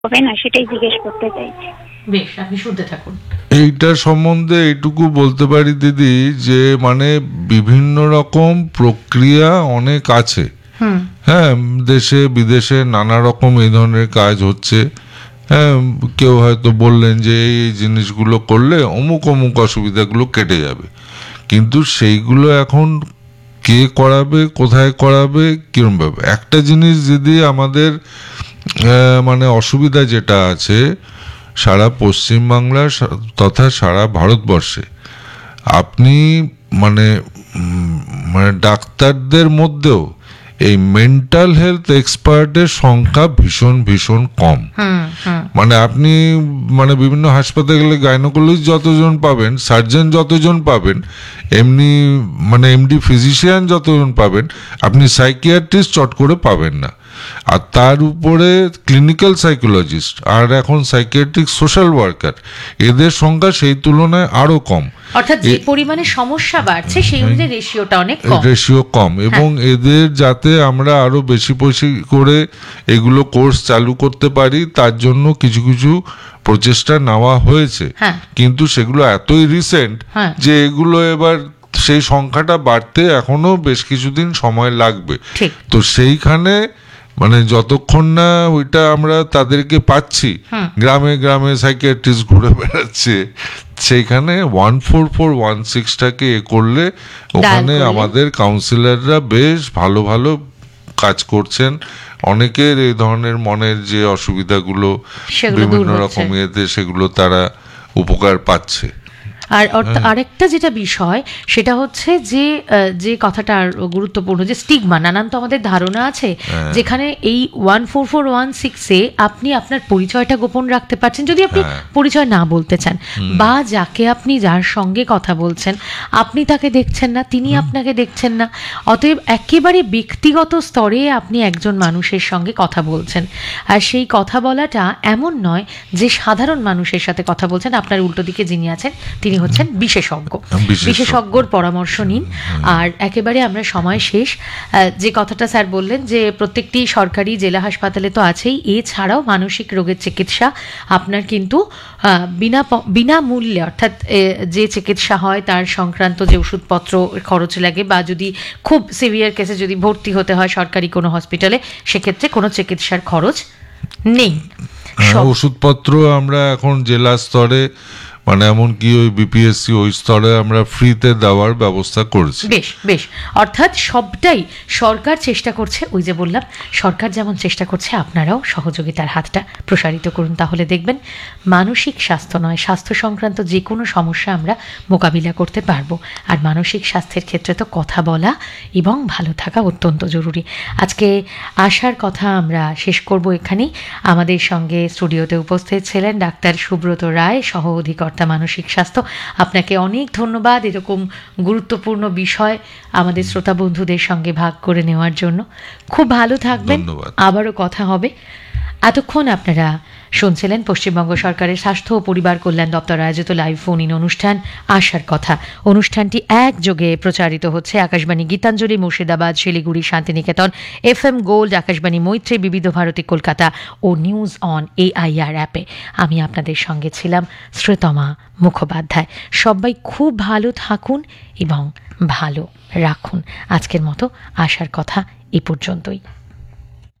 হবে না, সেটাই জিজ্ঞেস করতে চাইছি। বেশ, আপনি শুনতে থাকুন। এইটা সম্বন্ধে এইটুকু বলতে পারি দিদি, যে মানে বিভিন্ন রকম প্রক্রিয়া অনেক আছে। হ্যাঁ, দেশে বিদেশে নানা রকম এই ধরনের কাজ হচ্ছে। হ্যাঁ, কেউ হয়তো বললেন যে এই জিনিসগুলো করলে অমুক অমুক অসুবিধাগুলো কেটে যাবে, কিন্তু সেইগুলো এখন কে করাবে, কোথায় করাবে, কিরম ভাবে। একটা জিনিস দিদি আমাদের মানে অসুবিধা যেটা আছে সারা পশ্চিমবাংলা তথা সারা ভারতবর্ষে, আপনি মানে মানে ডাক্তারদের মধ্যেও এই মেন্টাল হেলথ এক্সপার্টের সংখ্যা ভীষণ ভীষণ কম। মানে আপনি মানে বিভিন্ন হাসপাতালে গেলে গাইনোকোলজিস্ট যতজন পাবেন, সার্জন যতজন পাবেন, এমনি মানে এমডি ফিজিশিয়ান যতজন পাবেন, আপনি সাইকিয়াট্রিস্ট চট করে পাবেন না। আর তার উপরে ক্লিনিক্যাল সাইকোলজিস্ট আর এখন সাইকিয়াট্রিক সোশ্যাল ওয়ার্কার, এদের সংখ্যা সেই তুলনায় আরো কম। অর্থাৎ যে পরিমাণে সমস্যা বাড়ছে সেই অনুযায়ী রেশিওটা অনেক কম, রেশিও কম। এবং এদের যাতে আমরা আরো বেশি বেশি করে এগুলো কোর্স চালু করতে পারি, তার জন্য কিছু কিছু প্রচেষ্টা নেওয়া হয়েছে, কিন্তু সেগুলো এতই রিসেন্ট যে এগুলো এবার সেই সংখ্যাটা বাড়তে এখনো বেশ কিছুদিন সময় লাগবে। তো সেইখানে মানে যতক্ষণ না ওইটা আমরা তাদেরকে পাচ্ছি, গ্রামে গ্রামে সাইকিয়াট্রিস্ট ঘুরে বেড়াচ্ছে, সেইখানে 14416টাকে এ করলে ওখানে আমাদের কাউন্সিলররা বেশ ভালো ভালো কাজ করছেন। অনেকের এই ধরনের মনের যে অসুবিধাগুলো বিভিন্ন রকম ইয়েতে, সেগুলো তারা উপকার পাচ্ছে। আর আরেকটা যেটা বিষয় সেটা হচ্ছে যে যে কথাটা গুরুত্বপূর্ণ, যে স্টিগমা, নানান তো আমাদের ধারণা আছে, যেখানে এই 14416-এ আপনি আপনার পরিচয়টা গোপন রাখতে পারছেন যদি আপনি পরিচয় না বলতে চান, বা যাকে আপনি যার সঙ্গে কথা বলছেন আপনি তাকে দেখছেন না, তিনি আপনাকে দেখছেন না, অতএব একেবারে ব্যক্তিগত স্তরে আপনি একজন মানুষের সঙ্গে কথা বলছেন। আর সেই কথা বলাটা এমন নয় যে সাধারণ মানুষের সাথে কথা বলছেন, আপনার উল্টো দিকে যিনি আছেন তিনি হচ্ছেন বিশেষজ্ঞর পরামর্শ নিন। আর একেবারে আমরা সময় শেষ, যে কথাটা স্যার বললেন যে প্রত্যেকটি সরকারি জেলা হাসপাতালে তো আছেই, এছাড়াও মানসিক রোগের চিকিৎসা আপনার কিন্তু বিনামূল্যে, অর্থাৎ যে চিকিৎসা হয় তার সংক্রান্ত যে ওষুধপত্র খরচ লাগে, বা যদি খুব সিভিয়ার কেসে যদি ভর্তি হতে হয় সরকারি কোনো হসপিটালে, সেক্ষেত্রে কোনো চিকিৎসার খরচ নেই। ওষুধপত্র আমরা এখন জেলা স্তরে মানে এমনকি ওই বিপিএসসি ওই স্তরে আমরা ফ্রিতে দেওয়ার ব্যবস্থা করেছি। বেশ বেশ, অর্থাৎ সবটাই সরকার চেষ্টা করছে। ওই যে বললাম, সরকার যেমন চেষ্টা করছে, আপনারাও সহযোগিতার হাতটা প্রসারিত করুন, তাহলে দেখবেন মানসিক স্বাস্থ্য নয়, স্বাস্থ্য সংক্রান্ত যে কোনো সমস্যা আমরা মোকাবিলা করতে পারবো। আর মানসিক স্বাস্থ্যের ক্ষেত্রে তো কথা বলা এবং ভালো থাকা অত্যন্ত জরুরি। আজকে আসার কথা আমরা শেষ করব এখানেই। আমাদের সঙ্গে স্টুডিওতে উপস্থিত ছিলেন ডাক্তার সুব্রত রায়, সহ অধিকর্তা মানসিক স্বাস্থ্য। আপনাকে অনেক ধন্যবাদ এরকম গুরুত্বপূর্ণ বিষয় আমাদের শ্রোতা বন্ধুদের সঙ্গে ভাগ করে নেওয়ার জন্য। খুব ভালো থাকবেন, আবারও কথা হবে। এতক্ষণ আপনারা শুনছিলেন পশ্চিমবঙ্গ সরকারের স্বাস্থ্য ও পরিবার কল্যাণ দপ্তর আয়োজিত লাইভ ফোন ইন অনুষ্ঠান আশার কথা। অনুষ্ঠানটি একযোগে প্রচারিত হচ্ছে আকাশবাণী গীতাঞ্জলি মুর্শিদাবাদ, শিলিগুড়ি শান্তিনিকেতন, FM গোল্ড, আকাশবাণী মৈত্রী, বিবিধ ভারতী কলকাতা ও নিউজ অন AIR অ্যাপে। আমি আপনাদের সঙ্গে ছিলাম শ্রীতমা মুখোপাধ্যায়। সবাই খুব ভালো থাকুন এবং ভালো রাখুন। আজকের মতো আশার কথা এ পর্যন্তই।